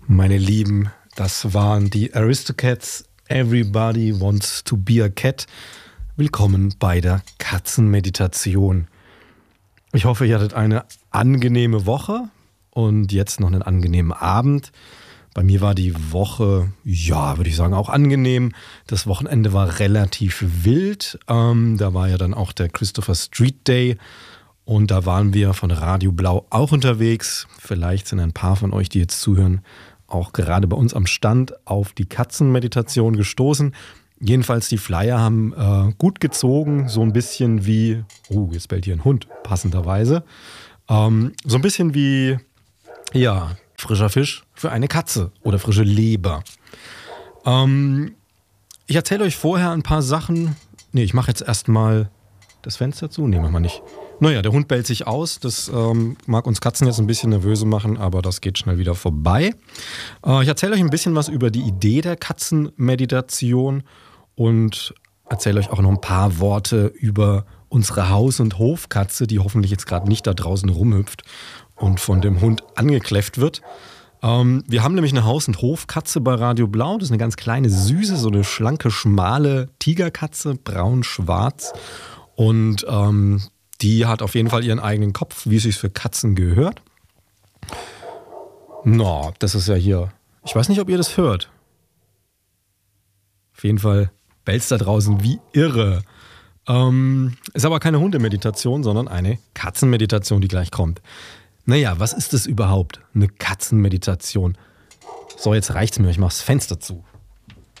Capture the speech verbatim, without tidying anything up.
Meine Lieben, das waren die Aristocats. Everybody wants to be a cat. Willkommen bei der Katzenmeditation. Ich hoffe, ihr hattet eine angenehme Woche und jetzt noch einen angenehmen Abend. Bei mir war die Woche, ja, würde ich sagen, auch angenehm. Das Wochenende war relativ wild. Ähm, da war ja dann auch der Christopher Street Day. Und da waren wir von Radio Blau auch unterwegs. Vielleicht sind ein paar von euch, die jetzt zuhören, auch gerade bei uns am Stand auf die Katzenmeditation gestoßen. Jedenfalls die Flyer haben äh, gut gezogen, so ein bisschen wie, oh, jetzt bellt hier ein Hund, passenderweise. Ähm, so ein bisschen wie, ja, frischer Fisch für eine Katze oder frische Leber. Ähm, ich erzähle euch vorher ein paar Sachen. Nee, ich mache jetzt erstmal das Fenster zu. Nee, machen wir nicht. Naja, der Hund bellt sich aus. Das ähm, mag uns Katzen jetzt ein bisschen nervöse machen, aber das geht schnell wieder vorbei. Äh, ich erzähle euch ein bisschen was über die Idee der Katzenmeditation und erzähle euch auch noch ein paar Worte über unsere Haus- und Hofkatze, die hoffentlich jetzt gerade nicht da draußen rumhüpft und von dem Hund angekläfft wird. Ähm, wir haben nämlich eine Haus- und Hofkatze bei Radio Blau. Das ist eine ganz kleine, süße, so eine schlanke, schmale Tigerkatze, braun-schwarz. Und ähm, die hat auf jeden Fall ihren eigenen Kopf, wie es sich für Katzen gehört. No, das ist ja hier. Ich weiß nicht, ob ihr das hört. Auf jeden Fall bellt's da draußen wie irre. Ähm, ist aber keine Hundemeditation, sondern eine Katzenmeditation, die gleich kommt. Naja, was ist das überhaupt? Eine Katzenmeditation. So, jetzt reicht's mir. Ich mach's Fenster zu.